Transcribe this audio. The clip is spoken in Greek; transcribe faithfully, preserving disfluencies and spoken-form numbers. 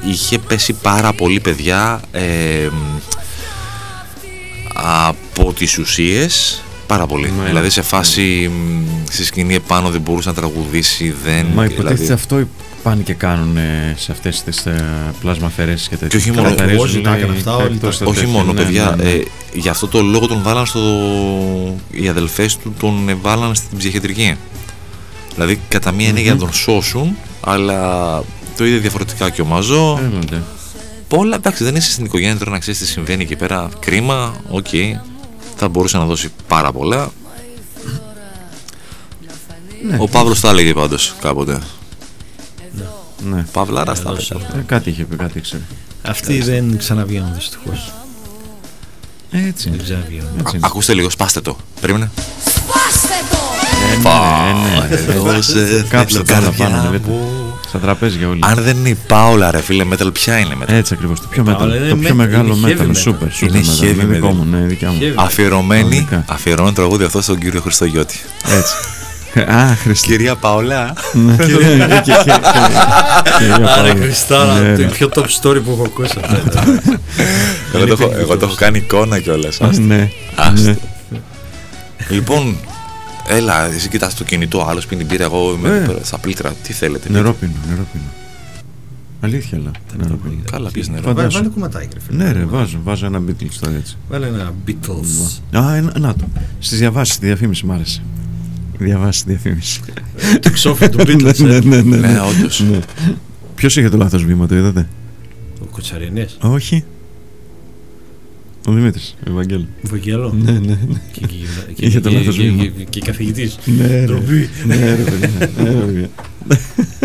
είχε πέσει πάρα πολύ, παιδιά, ε, από τις ουσίες, πάρα πολύ. Ναι, δηλαδή σε φάση, ναι. στη σκηνή επάνω δεν μπορούσε να τραγουδήσει, δεν... Μα υποτίθεται δηλαδή... αυτό πάνε και κάνουν σε αυτές τις πλάσμα αφαιρέσεις και τέτοια. Και όχι μόνο, αυτά, όλοι τα... όχι μόνο ναι, παιδιά, ναι, ναι. Ε, γι' αυτό το λόγο τον βάλαν στο... οι αδελφές του τον βάλαν στην ψυχιατρική. Δηλαδή κατά μία είναι mm-hmm. για να τον σώσουν, αλλά το είδε διαφορετικά και ο Μαζό. Έλατε. Πολλά, εντάξει, δεν είσαι στην οικογένεια τώρα να ξέρεις τι συμβαίνει εκεί πέρα. Κρίμα, οκ. Okay. Θα μπορούσε να δώσει πάρα πολλά. Ναι. Ο Παύλος τα έλεγε πάντως κάποτε. Ναι. Παύλαρας τα έλεγε. Ε, κάτι είχε πει, κάτι ήξερε. Αυτοί δεν ξαναβγαίνουν δυστυχώς. Έτσι. Δεν ξαναβγαίνουν. Ακούστε λίγο, σπάστε το. Περίμενε. Σπάστε το! Ναι, ναι. Κάψτε το να πάνε. Στα τραπέζια όλοι. Αν δεν είναι η Πάολα, ρε φίλε, metal, ποια είναι metal? Έτσι ακριβώς. Το πιο, metal, το πιο μεγάλο metal. Σούπερ. Είναι heavy metal. Δικό μου, ναι, δικιά μου. Αφιερωμένη, αφιερωμένο τραγούδι αυτό στον κύριο Χριστογιώτη. Έτσι. Α, Χριστό. Κυρία Παολά. Άρα Χριστάρα, το πιο top story που έχω ακούσει. Εγώ το έχω κάνει εικόνα κιόλας. Ναι. Λοιπόν, έλα, εσύ κοιτάς το κινητό, άλλος πίνει μπύρα, εγώ είμαι στα πλήτρα. Τι θέλετε? Νερό πίνω, νερό πίνω. Αλήθεια, αλλά. Καλά, πεις νερό. Βάλε κομματάκι, ρε φίλε. Ναι, ρε, βάζω, βάζω ένα Beatles τώρα έτσι. Βάλε ένα Beatles. Α, να το. Στις διαβάσεις, τη διαφήμιση μου άρεσε. Διαβάσεις τη διαφήμιση. Το ξόφι του Beatles. Ναι, ναι, ναι. Ναι, όντως. Ποιος είχε το λάθος βήμα, το είδατε? Ο Κοτσαρινές. Όχι. Ο Δημήτρης, ο Ευαγγέλου. Ευαγγέλου. Ναι, ναι, ναι. Είχε το λάθος βήμα. Και καθηγητής. Ναι, ρε παιδιά.